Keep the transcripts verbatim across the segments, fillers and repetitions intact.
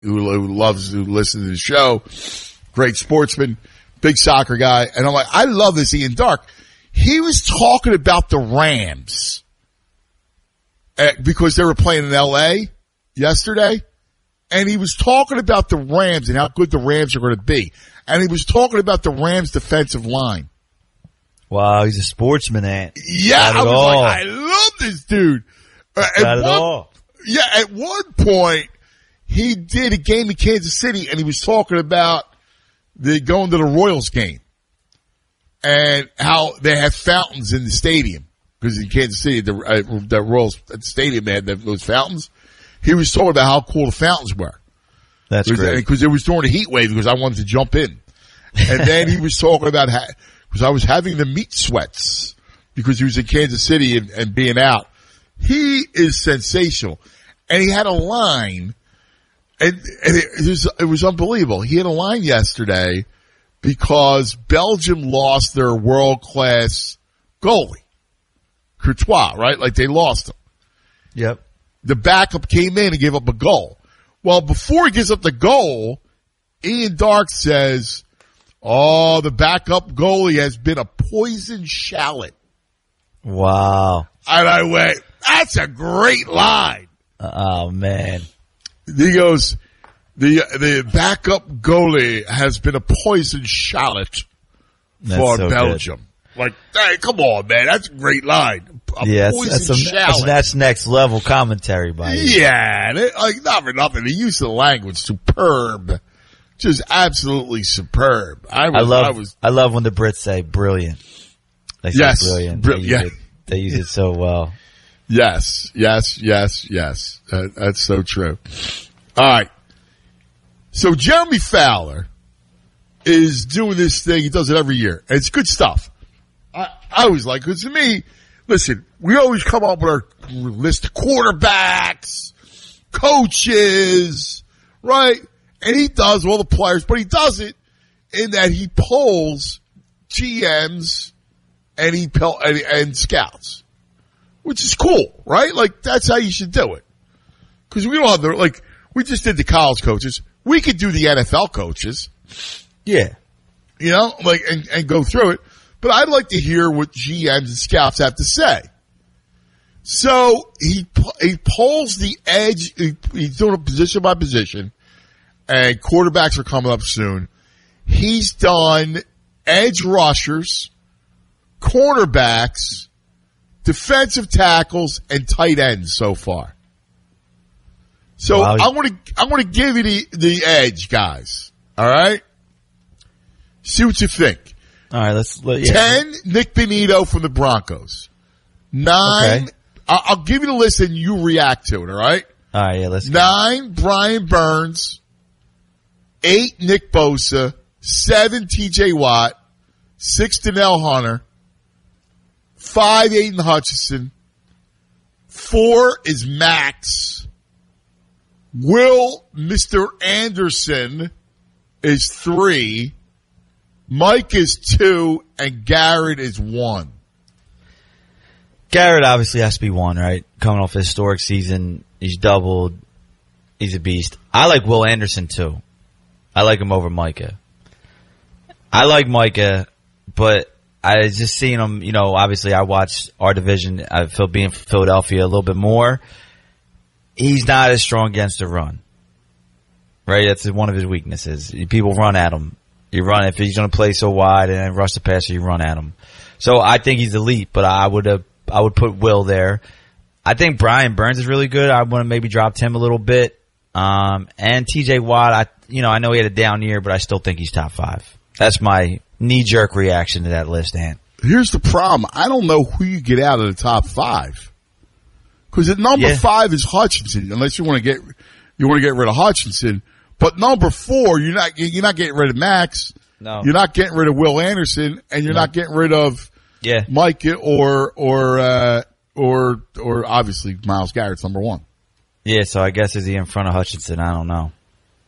who, who loves to listen to the show, great sportsman, big soccer guy. And I'm like, I love this Ian Darke. He was talking about the Rams uh, because they were playing in L A yesterday. And he was talking about the Rams and how good the Rams are going to be. And he was talking about the Rams' defensive line. Wow, he's a sportsman, Ant. Yeah, I was all. like, I love this dude. Uh, Not at one, all. Yeah, at one point, he did a game in Kansas City, and he was talking about the going to the Royals game and how they have fountains in the stadium. Because in Kansas City, the, uh, the Royals at the stadium, they had those fountains. He was talking about how cool the fountains were. That's great. Because it was during the heat wave because I wanted to jump in. And then he was talking about how, because I was having the meat sweats because he was in Kansas City and, and being out. He is sensational. And he had a line, and, and it, it, was, it was unbelievable. He had a line yesterday because Belgium lost their world-class goalie, Courtois, right? Like they lost him. Yep. The backup came in and gave up a goal. Well, before he gives up the goal, Ian Darke says, oh, the backup goalie has been a poison shallot. Wow. And I went, that's a great line. Oh, man. He goes, the the backup goalie has been a poison shallot That's for so Belgium. Good. Like, hey, come on, man. That's a great line. A yeah, poison that's, that's, shallot. that's, that's next level commentary by you. Yeah, they, like not for nothing. The use of the language, superb, just absolutely superb. I, was, I love, I, was, I love when the Brits say brilliant. They say yes, brilliant. Br- they, use yeah. it, they use it so well. Yes, yes, yes, yes. Uh, that's so true. All right. So Jeremy Fowler is doing this thing. He does it every year. And it's good stuff. I, I always like it. Because to me, listen, we always come up with our list of quarterbacks, coaches, right? And he does all the players, but he does it in that he polls G Ms and he and, and scouts, which is cool, right? Like that's how you should do it. Because we don't have the like we just did the college coaches. We could do the N F L coaches, Yeah. you know, like and, and go through it. But I'd like to hear what G Ms and scouts have to say. So he he polls the edge. He, he's doing it position by position, and quarterbacks are coming up soon. He's done edge rushers, cornerbacks, defensive tackles, and tight ends so far. So Wow. I want to I want to give you the the edge, guys. All right, see what you think. All right, let's let, yeah. Ten, Nick Benito from the Broncos. Nine, Okay. I'll, I'll give you the list and you react to it, all right? All right, yeah, let's go. Nine, Brian Burns. Eight, Nick Bosa. Seven, T J Watt. Six, Danielle Hunter. Five, Aiden Hutchinson. Four is Max. Will, Mister Anderson is three. Mike is two, and Garrett is one. Garrett obviously has to be one, right? Coming off a historic season, he's doubled. He's a beast. I like Will Anderson too. I like him over Micah. I like Micah, but I just seen him, you know, obviously I watched our division. I feel being from Philadelphia a little bit more. He's not as strong against the run. Right? That's one of his weaknesses. People run at him. You run, if he's going to play so wide and then rush the passer, you run at him. So I think he's elite, but I would have, I would put Will there. I think Brian Burns is really good. I want to maybe drop him a little bit. Um, and T J Watt, I, you know, I know he had a down year, but I still think he's top five. That's my knee-jerk reaction to that list, Ant. Here's the problem. I don't know who you get out of the top five. Because at number Yeah. five is Hutchinson, unless you want to get, you want to get rid of Hutchinson. But number four, you're not, you're not getting rid of Max. No. You're not getting rid of Will Anderson, and you're No. not getting rid of Yeah. Micah or, or, uh, or, or obviously Myles Garrett's number one. Yeah, so I guess is he in front of Hutchinson? I don't know.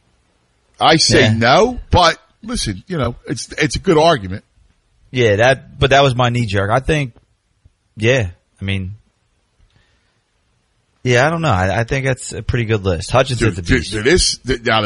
I say Yeah. no, but listen, you know, it's, it's a good argument. Yeah, that, but that was my knee jerk. I think, yeah, I mean, yeah, I don't know. I, I think that's a pretty good list. Hutchinson's To, a to, beast. to this, now